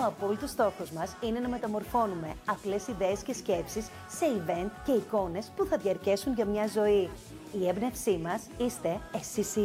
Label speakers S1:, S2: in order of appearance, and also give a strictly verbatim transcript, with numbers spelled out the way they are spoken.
S1: Ο απόλυτος στόχος μας είναι να μεταμορφώνουμε απλές ιδέες και σκέψεις σε event και εικόνες που θα διαρκέσουν για μια ζωή. Η έμπνευσή μας είστε εσείς οι